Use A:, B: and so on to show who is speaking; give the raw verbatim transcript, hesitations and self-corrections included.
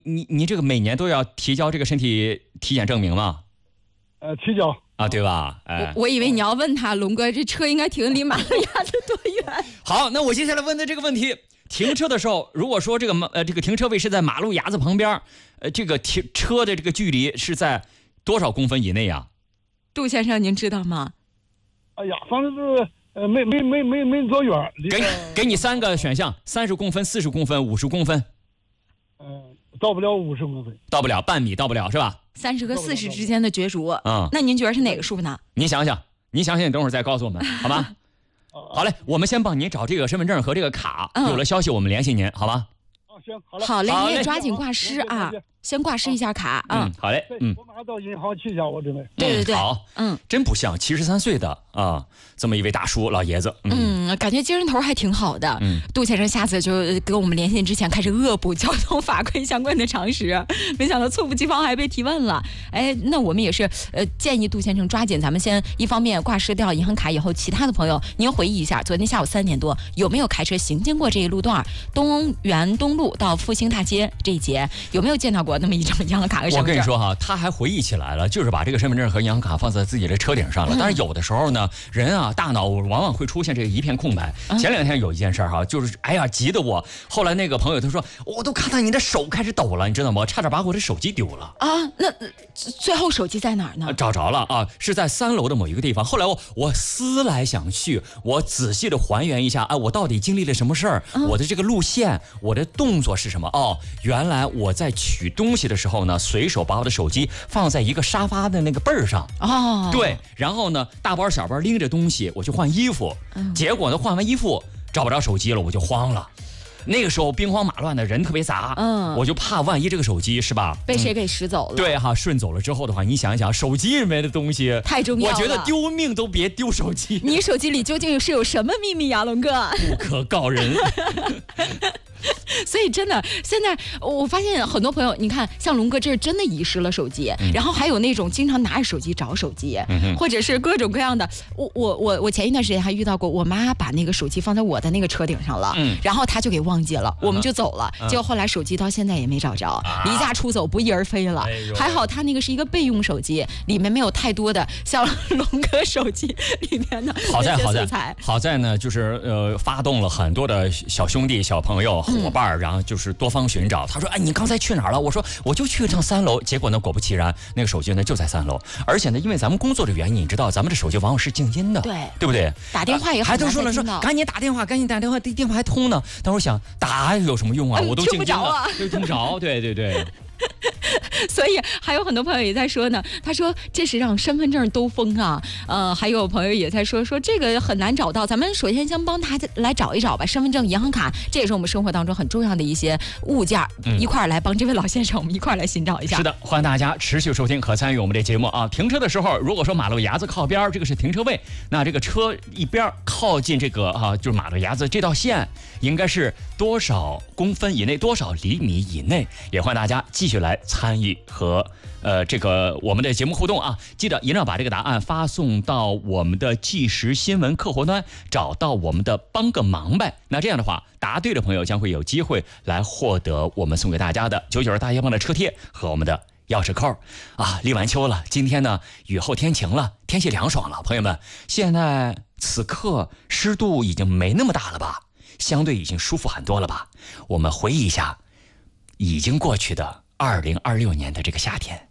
A: 你你这个每年都要提交这个身体体检证明吗？
B: 呃，提交
A: 啊，对吧？哎，
C: 我我以为你要问他，龙哥，这车应该停离马路牙子多远？
A: 好，那我接下来问的这个问题，停车的时候，如果说这个呃这个停车位是在马路牙子旁边，呃，这个停车的这个距离是在多少公分以内呀？
C: 杜先生，您知道吗？
B: 哎呀，反正是呃没没没没没多远。
A: 给给你三个选项：三十公分、四十公分、五十公分。
B: 嗯、呃，到不了五十公分，
A: 到不了半米，到不了是吧？
C: 三十和四十之间的角逐，
A: 嗯，
C: 那您觉得是哪个数呢？
A: 你想想，你想想，你等会儿再告诉我们，好吗？好嘞，我们先帮您找这个身份证和这个卡，
C: 嗯、
A: 有了消息我们联系您，好吗？
B: 啊，行，好嘞，
C: 好嘞，
A: 好嘞
C: 你也抓紧挂失啊，先挂失一下卡啊。
A: 嗯，好嘞，嗯，
B: 我马上到银行去一下，我准备。
C: 对对对，
A: 好，
C: 嗯，
A: 真不像七十三岁的啊，这么一位大叔老爷子，
C: 嗯，嗯感觉精神头还挺好的。
A: 嗯，
C: 杜先生下次就跟我们联系之前开始恶补交通法规相关的常识，没想到猝不及防还被提问了。哎，那我们也是呃建议杜先生抓紧，咱们先一方面挂失掉银行卡以后，其他的朋友您回忆一下，昨天下午三点多有没有开车行经过这一路段，东园东路到复兴大街这一节，有没有见到过那么一张银行卡和身份证？
A: 我跟你说哈，他还回忆起来了，就是把这个身份证和银行卡放在自己的车顶上了。嗯、但是有的时候呢，人啊大脑往往会出现这个一片空白。嗯、前两天有一件事哈，就是哎呀急得我，后来那个朋友他说，我都看到你的手开始抖了，你知道吗？差点把我的手机丢了
C: 啊！那最后手机在哪儿呢？
A: 找着了啊，是在三楼的某一个地方。后来我我思来想去，我仔细的还原一下，哎，我到底经历了什么事儿？嗯、我的这个路线，我的动作是什么？哦，原来我在取东西的时候呢，随手把我的手机放在一个沙发的那个背儿上。
C: 哦，
A: 对，然后呢，大包小包拎着东西，我去换衣服，嗯、结果呢，换完衣服找不着手机了，我就慌了。那个时候兵荒马乱的，人特别杂，嗯，我就怕万一这个手机是吧
C: 被谁给拾走了？
A: 嗯、对哈，顺走了之后的话，你想一想，手机里面的东西
C: 太重要了，
A: 我觉得丢命都别丢手机。
C: 你手机里究竟是有什么秘密呀，龙哥？
A: 不可告人。
C: 所以真的，现在我发现很多朋友，你看，像龙哥这是真的遗失了手机，嗯、然后还有那种经常拿着手机找手机，嗯、或者是各种各样的。我我我我前一段时间还遇到过，我妈把那个手机放在我的那个车顶上了，嗯、然后她就给忘记了，嗯、我们就走了，嗯、结果后来手机到现在也没找着，啊、离家出走不翼而飞了。哎、还好她那个是一个备用手机，里面没有太多的像龙哥手机里面的
A: 好在好在好在呢，就是呃发动了很多的小兄弟小朋友。伙伴，然后就是多方寻找。他说：“哎，你刚才去哪儿了？”我说：“我就去趟三楼。”结果呢，果不其然，那个手机呢就在三楼。而且呢，因为咱们工作的原因，你知道，咱们这手机往往是静音的，
C: 对
A: 对不对？
C: 打电话也
A: 还都说了说，赶紧打电话，赶紧打电话，电话还通呢。但我想打有什么用啊？我都静音了，就听不着。对对对。
C: 所以还有很多朋友也在说呢，他说这是让身份证兜风啊，呃，还有朋友也在说说这个很难找到，咱们首先先帮他来找一找吧，身份证、银行卡，这也是我们生活当中很重要的一些物件，嗯、一块儿来帮这位老先生，我们一块儿来寻找一下。
A: 是的，欢迎大家持续收听和参与我们这节目啊！停车的时候，如果说马路牙子靠边，这个是停车位，那这个车一边靠近这个啊，就是马路牙子这道线，应该是多少公分以内，多少厘米以内？也欢迎大家继续来参与和呃这个我们的节目互动啊！记得一定要把这个答案发送到我们的即时新闻客户端，找到我们的帮个忙呗。那这样的话，答对的朋友将会有机会来获得我们送给大家的九九大夜帮的车贴和我们的钥匙扣啊！立完秋了，今天呢雨后天晴了，天气凉爽了，朋友们，现在此刻湿度已经没那么大了吧？相对已经舒服很多了吧？我们回忆一下已经过去的二零二六年的这个夏天。